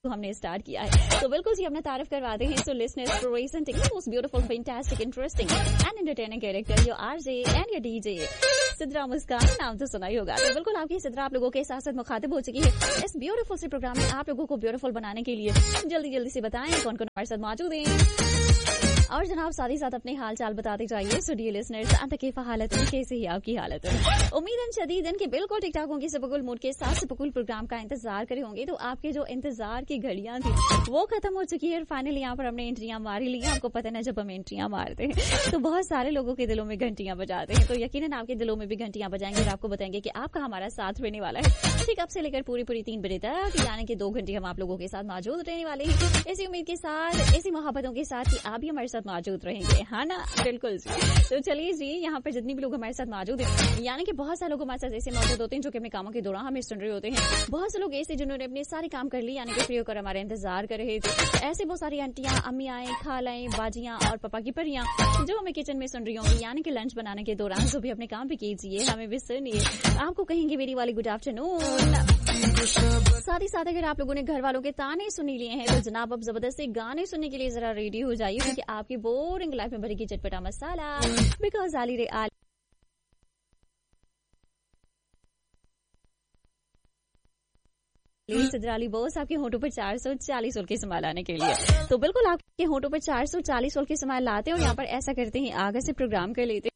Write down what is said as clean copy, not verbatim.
हमने स्टार्ट किया है। तो बिल्कुल जी अपना तारीफ करवाते हैं। So listeners presenting the most beautiful, fantastic, interesting and entertaining character your RJ and your DJ Sidra मुस्कान। नाम तो सुना ही होगा। तो बिल्कुल आपकी सिद्रा आप लोगों के साथ साथ मुखातिब हो चुकी है इस ब्यूटीफुल से प्रोग्राम में। आप लोगों को ब्यूटीफुल बनाने के लिए जल्दी से बताएं कौन कौन हमारे साथ मौजूद है, और जनाब साथ ही साथ अपने हाल चाल बताते जाइए। सो डियर लिसनर्स, अंतकीफा हालत है, कैसी है आपकी हालत है? उम्मीद शदीदन के बिल्कुल ठीक ठाक होंगे, सबकुल मूड के साथ सबकुल प्रोग्राम का इंतजार करे होंगे। तो आपके जो इंतजार की घड़ियां थी वो खत्म हो चुकी है और फाइनली यहाँ पर हमने एंट्रियां मारी ली हैं। आपको पता है जब हम एंट्रियां मारते हैं तो बहुत सारे लोगों के दिलों में घंटियां बजाते हैं, तो यकीनन आपके दिलों में भी घंटियां बजाएंगे और आपको बताएंगे कि आपका हमारा साथ रहने वाला है ठीक अब से लेकर पूरी 3 बजे तक, यानी कि 2 घंटे हम आप लोगों के साथ मौजूद रहने वाले हैं। इसी उम्मीद के साथ, इसी मोहब्बतों के साथ कि आप भी हमारे साथ मौजूद रहेंगे, हाँ ना? बिल्कुल जी। तो चलिए जी, यहाँ पर जितने भी लोग हमारे साथ मौजूद हैं, यानी कि बहुत सारे लोग हमारे साथ ऐसे मौजूद होते हैं जो कि अपने कामों के दौरान हमें सुन रहे होते हैं। बहुत से लोग ऐसे जिन्होंने अपने सारे काम कर लिए, यानी कि फ्री होकर हमारे इंतजार कर रहे थे। ऐसे बहुत सारी आंटियां, अम्मियां, खालाएं, बाजियां और पापा की परियां जो हमें किचन में सुन रही होंगी, यानी कि लंच बनाने के दौरान जो भी अपने काम भी कीजिए, हमें भी सुनिए। आपको कहेंगे मेरी वाली गुड आफ्टरनून। साथ ही साथ अगर आप लोगों ने घर वालों के ताने सुन लिए हैं तो जनाब अब जबरदस्ती गाने सुनने के लिए जरा रेडी हो जाइए, क्योंकि आपकी बोरिंग लाइफ में भरेगी चटपटा मसाला। बिकॉज आली रे आली सिद्राली बॉस आपके होठों पर 440 सोल के समाल लाने के लिए। तो बिल्कुल आपके होठों पर 440 सोल के समाल लाते हैं और यहाँ पर ऐसा करते हैं, आगे से प्रोग्राम कर लेते हैं।